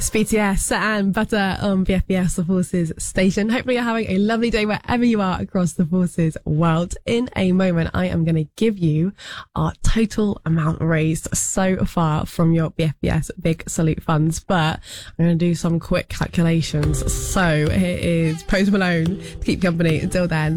It's BTS and Butter on BFBS, the Forces station. Hopefully you're having a lovely day wherever you are across the Forces world. In a moment, I am going to give you our total amount raised so far from your BFBS Big Salute funds, but I'm going to do some quick calculations. So here is Post Malone to keep company until then.